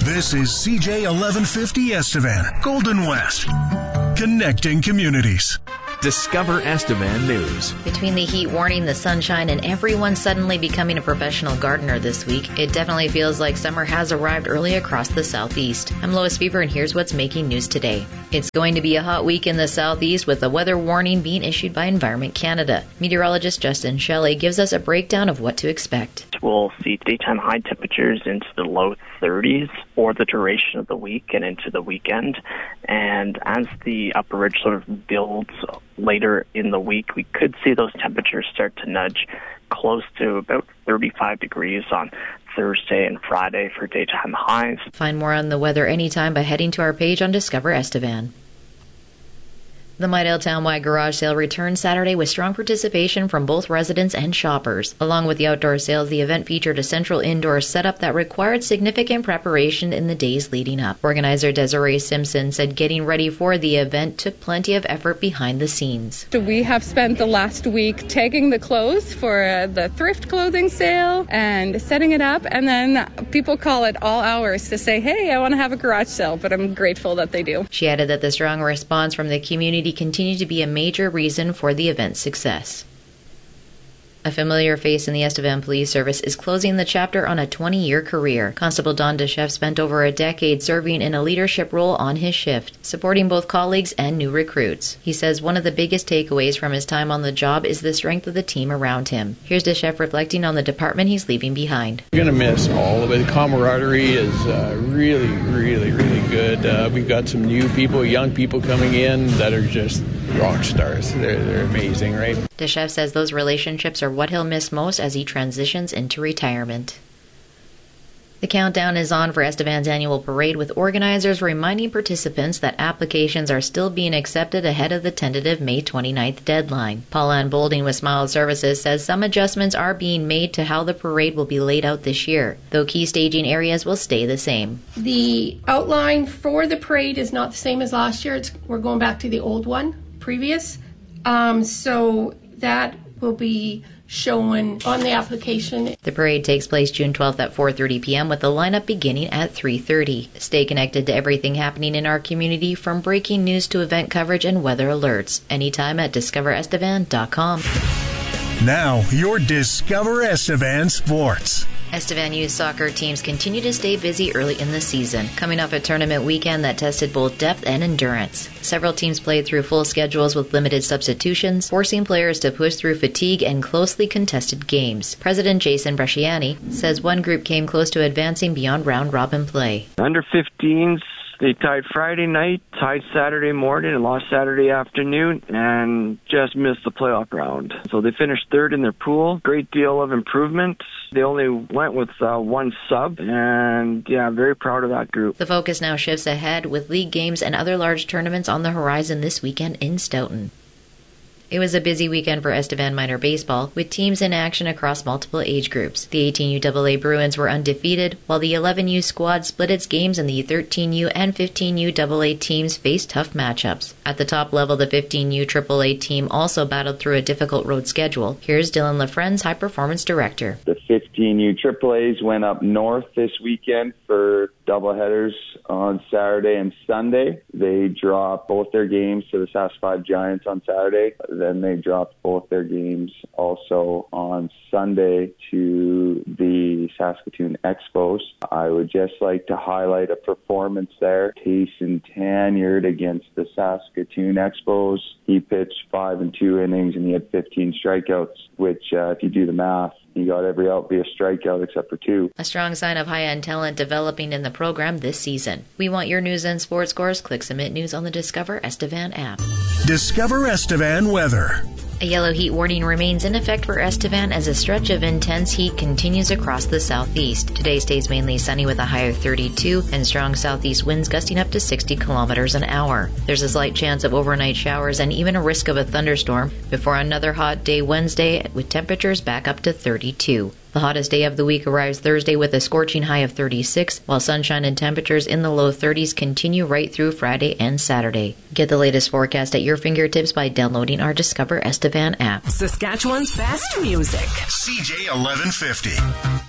This is CJ 1150 Estevan, Golden West, connecting communities. Discover Estevan News. Between the heat warning, the sunshine, and everyone suddenly becoming a professional gardener this week, it definitely feels like summer has arrived early across the southeast. I'm Lois Fever, and here's what's making news today. It's going to be a hot week in the southeast with a weather warning being issued by Environment Canada. Meteorologist Justin Shelley gives us a breakdown of what to expect. We'll see daytime high temperatures into the low 30s for the duration of the week and into the weekend. And as the upper ridge sort of builds later in the week, we could see those temperatures start to nudge close to about 35 degrees on Thursday and Friday for daytime highs. Find more on the weather anytime by heading to our page on Discover Estevan. The Midale Townwide Garage Sale returns Saturday with strong participation from both residents and shoppers. Along with the outdoor sales, the event featured a central indoor setup that required significant preparation in the days leading up. Organizer Desiree Simpson said getting ready for the event took plenty of effort behind the scenes. We have spent the last week tagging the clothes for the thrift clothing sale and setting it up, and then people call at all hours to say, hey, I want to have a garage sale, but I'm grateful that they do. She added that the strong response from the community continue to be a major reason for the event's success. A familiar face in the Estevan Police Service is closing the chapter on a 20-year career. Constable Don DeChef spent over a decade serving in a leadership role on his shift, supporting both colleagues and new recruits. He says one of the biggest takeaways from his time on the job is the strength of the team around him. Here's DeChef reflecting on the department he's leaving behind. We're going to miss all of it. The camaraderie is really good. We've got some new people, young people coming in that are just rock stars. They're amazing, right? DeChef says those relationships are what he'll miss most as he transitions into retirement. The countdown is on for Estevan's annual parade, with organizers reminding participants that applications are still being accepted ahead of the tentative May 29th deadline. Paul-Ann Bolding with Smile Services says some adjustments are being made to how the parade will be laid out this year, though key staging areas will stay the same. The outline for the parade is not the same as last year. We're going back to the old one, previous. So that will be shown on the application. The parade takes place June 12th at 4:30 p.m. with the lineup beginning at 3:30. Stay connected to everything happening in our community, from breaking news to event coverage and weather alerts, anytime at discoverestevan.com. Now, your Discover Estevan Sports. Estevan youth soccer teams continue to stay busy early in the season, coming off a tournament weekend that tested both depth and endurance. Several teams played through full schedules with limited substitutions, forcing players to push through fatigue and closely contested games. President Jason Bresciani says one group came close to advancing beyond round-robin play. Under 15s, they tied Friday night, tied Saturday morning, and lost Saturday afternoon, and just missed the playoff round. So they finished third in their pool. Great deal of improvement. They only went with one sub, and very proud of that group. The focus now shifts ahead, with league games and other large tournaments on the horizon this weekend in Stoughton. It was a busy weekend for Estevan minor baseball, with teams in action across multiple age groups. The 18U AA Bruins were undefeated, while the 11U squad split its games, and the 13U and 15U AA teams faced tough matchups. At the top level, the 15U AAA team also battled through a difficult road schedule. Here's Dylan LaFrenz, High Performance Director. The 15U AAAs went up north this weekend for doubleheaders on Saturday and Sunday. They dropped both their games to the SAS 5 Giants on Saturday. Then they dropped both their games also on Sunday to the Saskatoon Expos. I would just like to highlight a performance there. Tayson Tanyard against the Saskatoon Expos. He pitched 5 and 2 innings and he had 15 strikeouts, which if you do the math, he got every out via strikeout except for 2. A strong sign of high-end talent developing in the program this season. We want your news and sports scores. Click Submit News on the Discover Estevan app. Discover Estevan weather. A yellow heat warning remains in effect for Estevan as a stretch of intense heat continues across the southeast. Today stays mainly sunny with a high of 32 and strong southeast winds gusting up to 60 kilometers an hour. There's a slight chance of overnight showers and even a risk of a thunderstorm before another hot day Wednesday with temperatures back up to 32. The hottest day of the week arrives Thursday with a scorching high of 36, while sunshine and temperatures in the low 30s continue right through Friday and Saturday. Get the latest forecast at your fingertips by downloading our Discover Estevan app. Saskatchewan's best music. CJ 1150.